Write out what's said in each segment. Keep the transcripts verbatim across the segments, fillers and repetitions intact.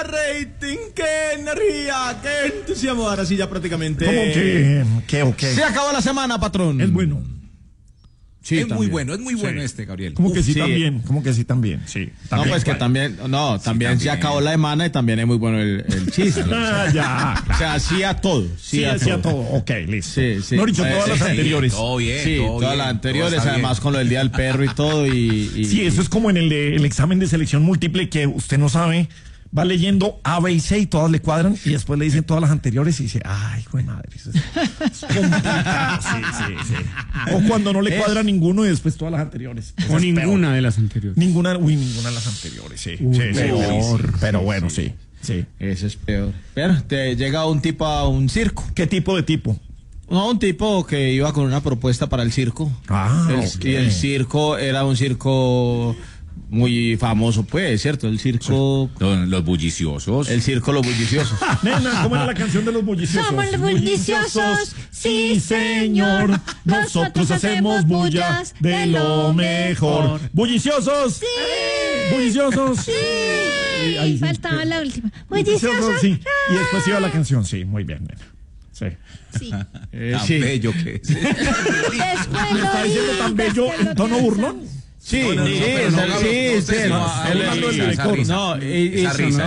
rating, qué energía, qué entusiasmo. Ahora sí, ya prácticamente. ¿Cómo que? ¿Qué o qué? Se acabó la semana, patrón. Es bueno. Sí, es también. muy bueno, es muy bueno sí. este, Gabriel. ¿Cómo que sí, sí también? ¿Cómo que sí también? Sí. También, no, pues que también, no, también, sí, también se acabó la semana y también es muy bueno el, el chiste. Ah, ya. O sea, sí a todo. Sí, sí a sí todo. a todo. Ok, listo. Sí, sí. No, dicho, todas sí, las sí, anteriores. Todo bien, sí, todo todas bien, las anteriores, además bien. con lo del Día del Perro y todo. Y, y sí, eso es como en el, de, el examen de selección múltiple que usted no sabe. Va leyendo A, B y C y todas le cuadran y después le dicen todas las anteriores y dice, ay, hijo de madre, eso es, es complicado. Sí, sí, sí. O cuando no le cuadra ninguno y después todas las anteriores. O ninguna peor. de las anteriores. Ninguna, uy, ninguna de las anteriores, sí. Uy, sí, peor, sí, pero bueno, sí, sí. Eso es peor. Pero te llega un tipo a un circo. ¿Qué tipo de tipo? No, un tipo que iba con una propuesta para el circo. Ah, el, okay. Y el circo era un circo muy famoso, pues, ¿cierto? El circo... Sí. Los bulliciosos. El circo Los Bulliciosos. Nena, ¿cómo era la canción de Los Bulliciosos? Somos los bulliciosos, sí señor. Nosotros hacemos bullas de lo mejor. ¡Bulliciosos! ¡Sí! ¡Bulliciosos! ¡Sí! Y ahí sí. Faltaba la última. ¡Bulliciosos! Sí. Y después iba la canción, sí, muy bien, nena. Sí. Sí. Eh, tan sí. bello que es. Después ¿Me está diciendo tan bello en tono burlón? Sí, no, no, sí, sí, sí, no, y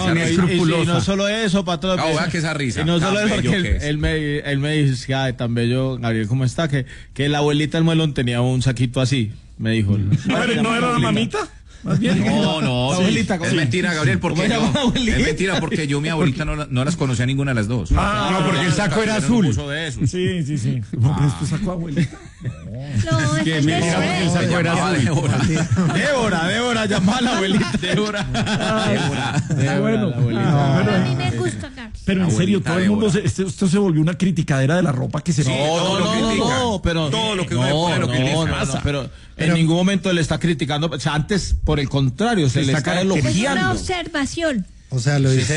no solo eso, patrón. No, vea que esa risa. Y no solo eso, porque él, él, me, él me dice que ay, tan bello, Gabriel, ¿cómo está? Que, que la abuelita del muelón tenía un saquito así, me dijo. ¿No era, ¿no era la mamita? Más bien. No, no, abuelita, es mentira, Gabriel, porque yo, es mentira porque yo mi abuelita no, no las conocía ninguna de las dos. Ah, no, porque el saco era azul. Sí, sí, sí. Porque esto sacó abuelita. No, es que mentira porque el saco era azul. Débora, Débora, llama a la abuelita. Débora. Débora. Bueno, a mí me gusta hablar. Pero en serio, todo el mundo, se, esto, esto se volvió una criticadera de la ropa que se... Sí, no, no, no, no, pero... Todo lo que no, uno lo que no, les no, pasa. no, pero, pero en ningún momento le está criticando, o sea, antes, por el contrario, se, se le está elogiando. Es una observación. O sea, lo dice